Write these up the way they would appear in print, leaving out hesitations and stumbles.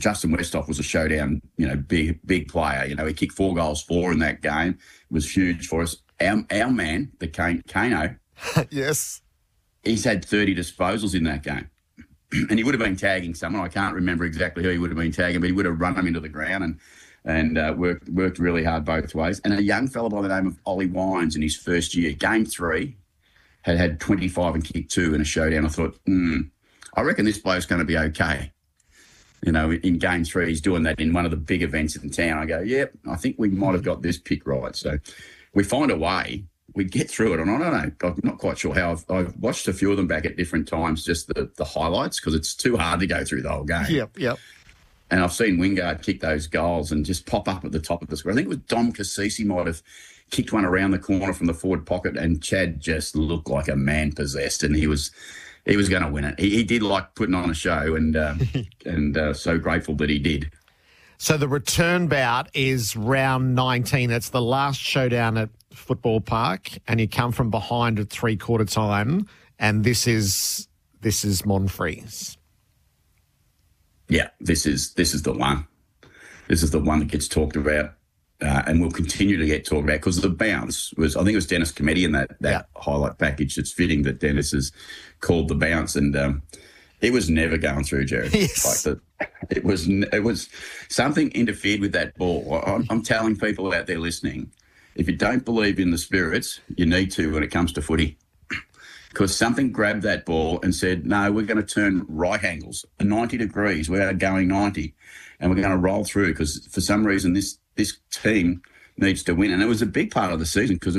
Justin Westhoff was a showdown, big player. He kicked 4 goals, 4 in that game. It was huge for us. Our man, the Kano, yes, he's had 30 disposals in that game. And he would have been tagging someone. I can't remember exactly who he would have been tagging, but he would have run them into the ground and worked really hard both ways. And a young fella by the name of Ollie Wines in his first year, game 3, had 25 and kicked 2 in a showdown. I thought, I reckon this bloke's going to be okay. In game 3, he's doing that in one of the big events in town. I go, yep, I think we might have got this pick right. So we find a way. We get through it, and I don't know. I'm not quite sure how. I've watched a few of them back at different times, just the highlights, because it's too hard to go through the whole game. Yep. And I've seen Wingard kick those goals and just pop up at the top of the square. I think it was Dom Cassisi might have kicked one around the corner from the forward pocket, and Chad just looked like a man possessed, and he was going to win it. He did like putting on a show, and so grateful that he did. So the return bout is round 19. It's the last showdown at Football Park, and you come from behind at 3/4 time, and this is Monfries. Yeah, this is the one. This is the one that gets talked about, and will continue to get talked about, because the bounce was, I think it was Dennis Cometti in that highlight package. It's fitting that Dennis has called the bounce, and it was never going through, Jared. Yes. It was something interfered with that ball. I'm telling people out there listening, if you don't believe in the spirits, you need to when it comes to footy, because something grabbed that ball and said, no, we're going to turn right angles, 90 degrees. We're going 90, and we're going to roll through, because for some reason this team needs to win. And it was a big part of the season, because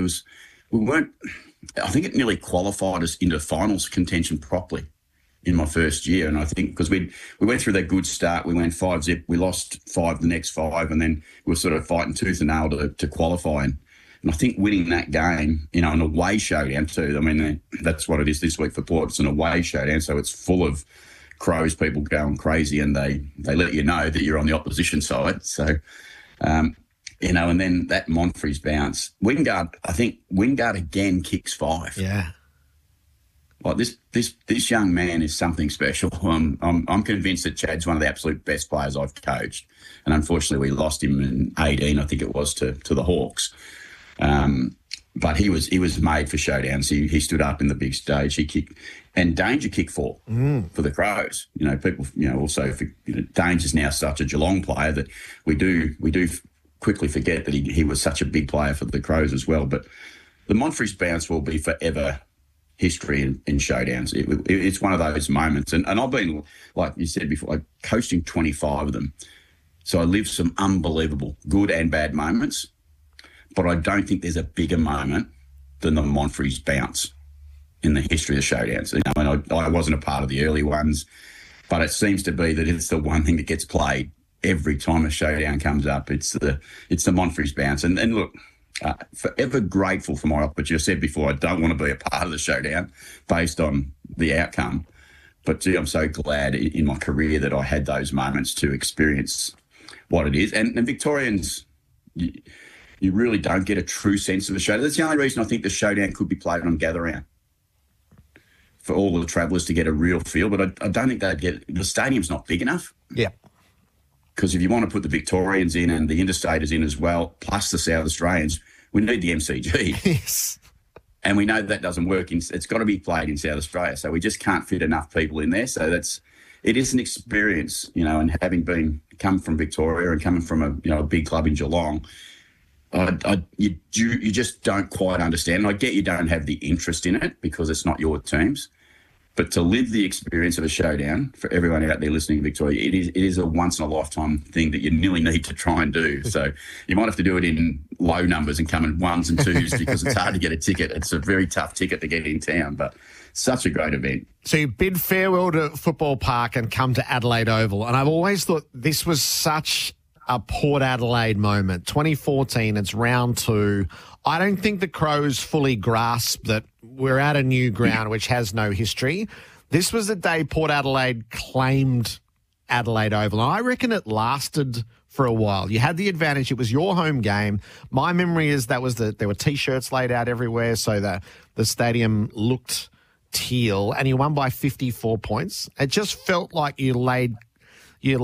I think it nearly qualified us into finals contention properly in my first year. And I think because we went through that good start, we went 5-0, we lost 5 the next 5, and then we were sort of fighting tooth and nail to qualify. And I think winning that game, an away showdown too. I mean, that's what it is this week for Port. It's an away showdown, so it's full of Crows people going crazy, and they let you know that you're on the opposition side. So, and then that Monfries bounce. I think Wingard again kicks 5. Yeah. Like this young man is something special. I'm convinced that Chad's one of the absolute best players I've coached, and unfortunately we lost him in 18, I think it was, to the Hawks. But he was made for showdowns. He stood up in the big stage. He kicked, and Danger kicked 4 for the Crows. People also Danger's now such a Geelong player that we do quickly forget that he was such a big player for the Crows as well. But the Monfries bounce will be forever history in showdowns. It's one of those moments. And I've been, like you said before, like coaching 25 of them. So I lived some unbelievable good and bad moments. But I don't think there's a bigger moment than the Monfries bounce in the history of showdowns. I wasn't a part of the early ones, but it seems to be that it's the one thing that gets played every time a showdown comes up. It's the Monfries bounce. And look, forever grateful for my opportunity. I said before, I don't want to be a part of the showdown based on the outcome. But gee, I'm so glad in my career that I had those moments to experience what it is. And Victorians, you really don't get a true sense of a showdown. That's the only reason I think the showdown could be played on Gather Round, for all the travellers to get a real feel. But I don't think they'd get it. The stadium's not big enough. Yeah. Because if you want to put the Victorians in and the Interstaters in as well, plus the South Australians, we need the MCG. Yes. And we know that doesn't work. It's got to be played in South Australia. So we just can't fit enough people in there. So it is an experience, and having come from Victoria and coming from a big club in Geelong, you just don't quite understand. And I get you don't have the interest in it because it's not your teams. But to live the experience of a showdown, for everyone out there listening in Victoria, it is a once-in-a-lifetime thing that you nearly need to try and do. So you might have to do it in low numbers and come in 1s and 2s because it's hard to get a ticket. It's a very tough ticket to get in town, but such a great event. So you bid farewell to Football Park and come to Adelaide Oval. And I've always thought this was such a Port Adelaide moment. 2014, it's round 2. I don't think the Crows fully grasp that we're at a new ground which has no history. This was the day Port Adelaide claimed Adelaide Oval. And I reckon it lasted for a while. You had the advantage. It was your home game. My memory is there were T-shirts laid out everywhere, so the stadium looked teal, and you won by 54 points. It just felt like you laid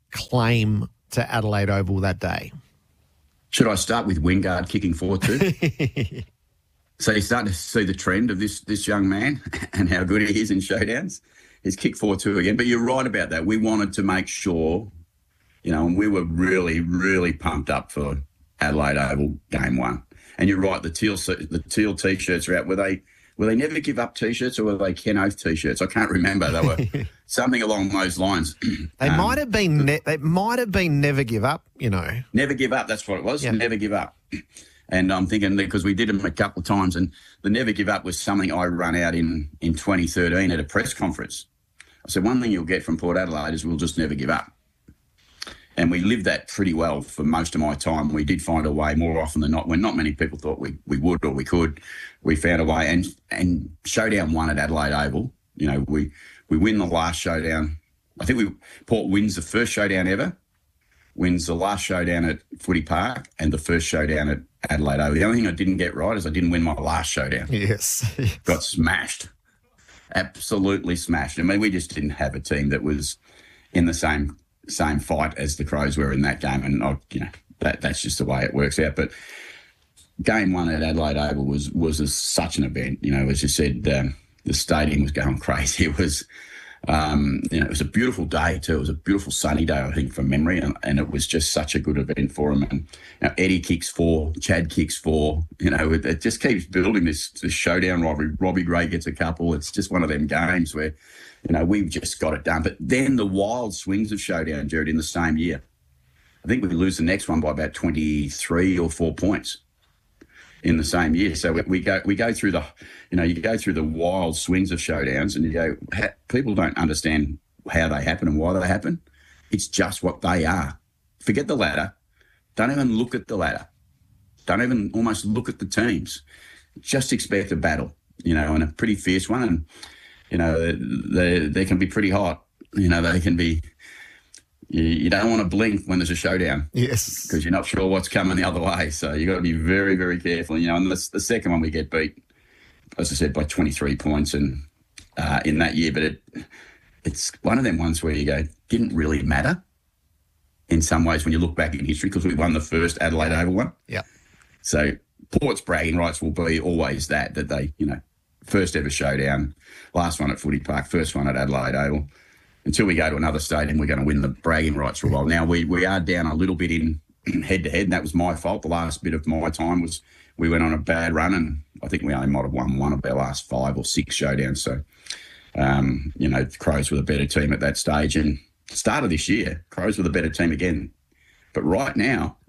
claim to Adelaide Oval that day? Should I start with Wingard kicking 4-2? So you're starting to see the trend of this young man and how good he is in showdowns. He's kicked 4-2 again. But you're right about that. We wanted to make sure, and we were really, really pumped up for Adelaide Oval Game 1. And you're right, the teal T-shirts are out. Were they Never Give Up T-shirts or were they Ken Oath T-shirts? I can't remember. They were something along those lines. They might have been. They might have been Never Give Up. Never Give Up. That's what it was. Yeah. Never Give Up. And I'm thinking, because we did them a couple of times, and the Never Give Up was something I run out in 2013 at a press conference. I said, one thing you'll get from Port Adelaide is we'll just never give up. And we lived that pretty well for most of my time. We did find a way more often than not. When not many people thought we would or we could, we found a way. And Showdown 1 at Adelaide Oval, we win the last showdown. I think Port wins the first showdown ever, wins the last showdown at Footy Park and the first showdown at Adelaide Oval. The only thing I didn't get right is I didn't win my last showdown. Yes. Got smashed. Absolutely smashed. I mean, we just didn't have a team that was in the same fight as the Crows were in that game, and that's just the way it works out. But Game 1 at Adelaide Oval was such an event. As you said, the stadium was going crazy. It was, it was a beautiful day too. It was a beautiful sunny day, I think, from memory, and it was just such a good event for them. And Eddie kicks 4, Chad kicks 4. It just keeps building this showdown rivalry. Robbie Gray gets a couple. It's just one of them games where, we've just got it done. But then the wild swings of showdown, Jared, in the same year. I think we lose the next one by about 23 or 4 points in the same year. So we go through the, you go through the wild swings of showdowns, and you go, people don't understand how they happen and why they happen. It's just what they are. Forget the ladder. Don't even look at the ladder. Don't even almost look at the teams. Just expect a battle, and a pretty fierce one. And, they can be pretty hot. They can be, you don't want to blink when there's a showdown. Yes. Because you're not sure what's coming the other way. So you've got to be very, very careful. And the second one we get beat, as I said, by 23 points in that year. But it's one of them ones where you go, didn't really matter in some ways when you look back in history, because we won the first Adelaide Oval one. Yeah. So Port's bragging rights will be always that they, first ever showdown, last one at Footy Park, first one at Adelaide Oval. Until we go to another stadium, we're going to win the bragging rights for a while. Now, we are down a little bit in head-to-head, and that was my fault. The last bit of my time was we went on a bad run, and I think we only might have won one of our last 5 or 6 showdowns. So, the Crows were the better team at that stage. And start of this year, Crows were the better team again. But right now,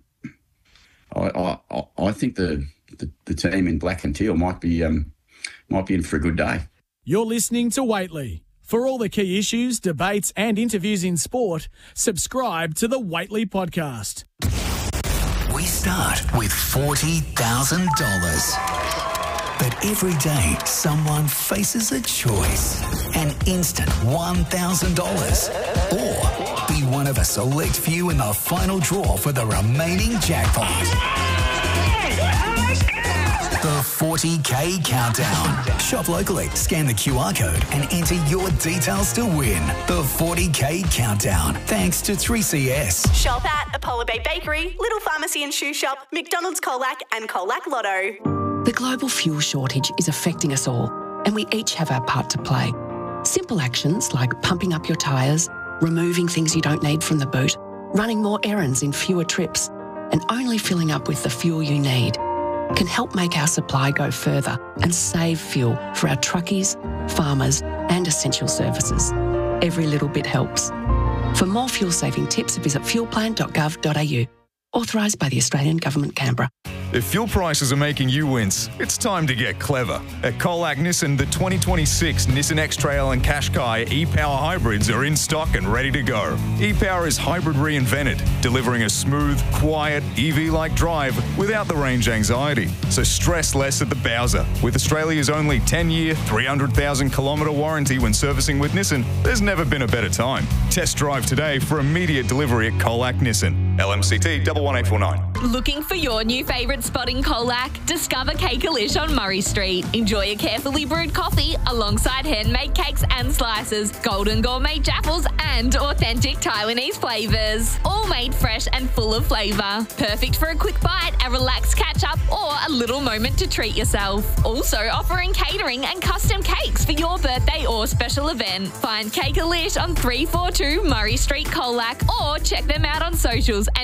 I think the team in black and teal might be in for a good day. You're listening to Waitley. For all the key issues, debates and interviews in sport, subscribe to the Waitley Podcast. We start with $40,000. But every day, someone faces a choice. An instant $1,000. Or be one of a select few in the final draw for the remaining jackpot. The 40K Countdown. Shop locally, scan the QR code and enter your details to win. The 40K Countdown. Thanks to 3CS. Shop at Apollo Bay Bakery, Little Pharmacy and Shoe Shop, McDonald's Colac and Colac Lotto. The global fuel shortage is affecting us all, and we each have our part to play. Simple actions like pumping up your tyres, removing things you don't need from the boot, running more errands in fewer trips, and only filling up with the fuel you need can help make our supply go further and save fuel for our truckies, farmers and essential services. Every little bit helps. For more fuel-saving tips, visit fuelplan.gov.au. Authorised by the Australian Government, Canberra. If fuel prices are making you wince, it's time to get clever. At Colac Nissan, the 2026 Nissan X-Trail and Qashqai e-Power hybrids are in stock and ready to go. E-Power is hybrid reinvented, delivering a smooth, quiet, EV-like drive without the range anxiety. So stress less at the Bowser. With Australia's only 10-year, 300,000-kilometre warranty when servicing with Nissan, there's never been a better time. Test drive today for immediate delivery at Colac Nissan. LMCT 11849. Looking for your new favourite spot in Colac? Discover Cake-A-Lish on Murray Street. Enjoy a carefully brewed coffee alongside handmade cakes and slices, golden gourmet jaffles and authentic Taiwanese flavours. All made fresh and full of flavour. Perfect for a quick bite, a relaxed catch-up or a little moment to treat yourself. Also offering catering and custom cakes for your birthday or special event. Find Cake-A-Lish on 342 Murray Street, Colac or check them out on socials.